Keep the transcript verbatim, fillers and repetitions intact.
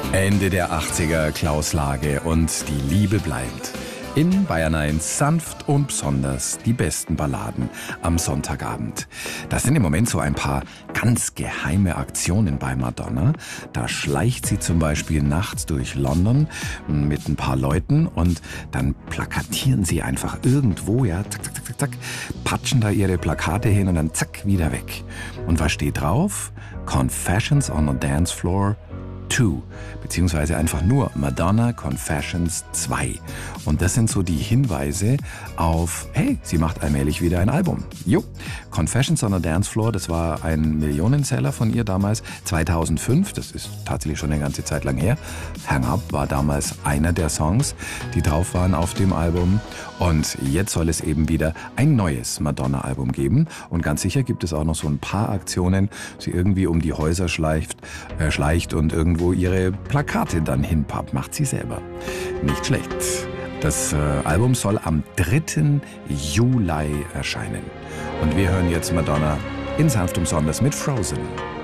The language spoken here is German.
Ende der achtziger, Klaus Lage und die Liebe bleibt. In Bayern eins sanft und besonders die besten Balladen am Sonntagabend. Das sind im Moment so ein paar ganz geheime Aktionen bei Madonna. Da schleicht sie zum Beispiel nachts durch London mit ein paar Leuten und dann plakatieren sie einfach irgendwo, ja, zack, zack, zack, zack, patschen da ihre Plakate hin und dann zack, wieder weg. Und was steht drauf? Confessions on a Dance Floor zwei, beziehungsweise einfach nur Madonna Confessions zwei. Und das sind so die Hinweise auf, hey, sie macht allmählich wieder ein Album. Jo, Confessions on a Dance Floor, das war ein Millionenseller von ihr damals, zweitausendfünf, das ist tatsächlich schon eine ganze Zeit lang her. Hang Up war damals einer der Songs, die drauf waren auf dem Album. Und jetzt soll es eben wieder ein neues Madonna-Album geben. Und ganz sicher gibt es auch noch so ein paar Aktionen, sie irgendwie um die Häuser schleicht, äh, schleicht und irgendwo ihre Plakate dann hinpappt. Macht sie selber. Nicht schlecht. Das äh, Album soll am dritten Juli erscheinen. Und wir hören jetzt Madonna in sanft und besonders mit Frozen.